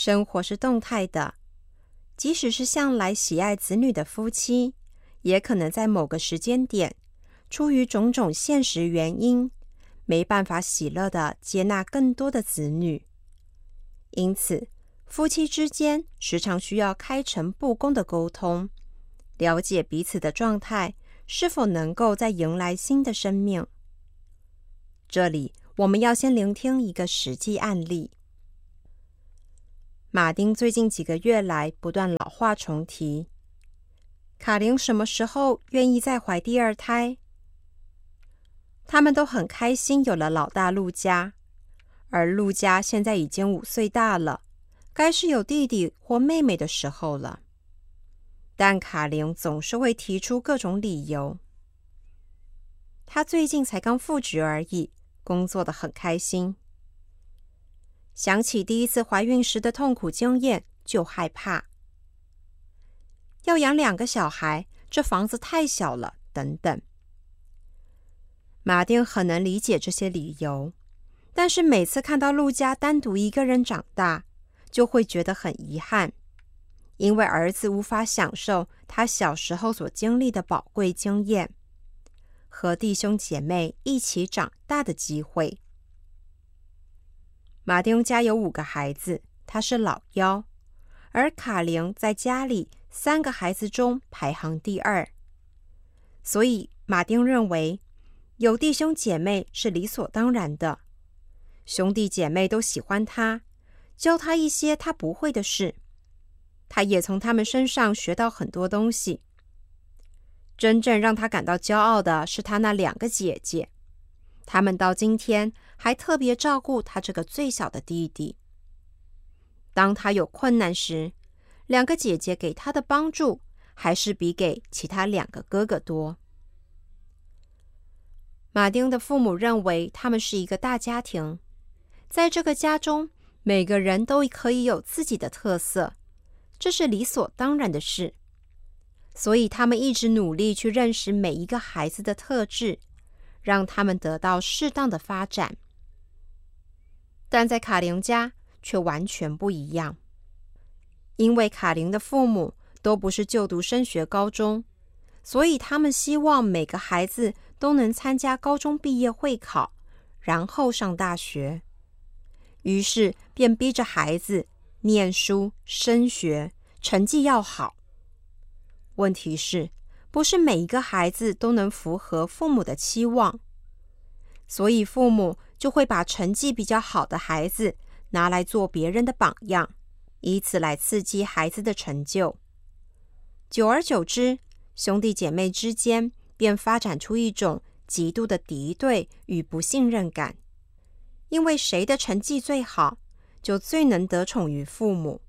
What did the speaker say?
生活是动态的，即使是向来喜爱子女的夫妻，也可能在某个时间点，出于种种现实原因，没办法喜乐地接纳更多的子女。因此，夫妻之间时常需要开诚布公的沟通，了解彼此的状态是否能够再迎来新的生命。这里我们要先聆听一个实际案例。马丁最近几个月来不断老话重提，卡琳什么时候愿意再怀第二胎？他们都很开心有了老大路加，而路加现在已经5岁大了，该是有弟弟或妹妹的时候了。但卡琳总是会提出各种理由。她最近才刚复职而已，工作得很开心。想起第一次怀孕时的痛苦经验，就害怕。要养2个小孩，这房子太小了，等等。马丁很能理解这些理由，但是每次看到路加单独一个人长大，就会觉得很遗憾，因为儿子无法享受他小时候所经历的宝贵经验，和弟兄姐妹一起长大的机会。马丁家有5个孩子，他是老幺，而卡琳在家里3个孩子中排行第2，所以马丁认为有弟兄姐妹是理所当然的。兄弟姐妹都喜欢他，教他一些他不会的事，他也从他们身上学到很多东西。真正让他感到骄傲的是他那2个姐姐，他们到今天还特别照顾他这个最小的弟弟。当他有困难时，2个姐姐给他的帮助还是比给其他2个哥哥多。马丁的父母认为他们是一个大家庭，在这个家中，每个人都可以有自己的特色，这是理所当然的事。所以他们一直努力去认识每一个孩子的特质，让他们得到适当的发展。但在卡琳家却完全不一样，因为卡琳的父母都不是就读升学高中，所以他们希望每个孩子都能参加高中毕业会考，然后上大学。于是便逼着孩子念书、升学，成绩要好。问题是，不是每一个孩子都能符合父母的期望，所以父母就会把成绩比较好的孩子拿来做别人的榜样，以此来刺激孩子的成就。久而久之，兄弟姐妹之间便发展出一种极度的敌对与不信任感，因为谁的成绩最好，就最能得宠于父母。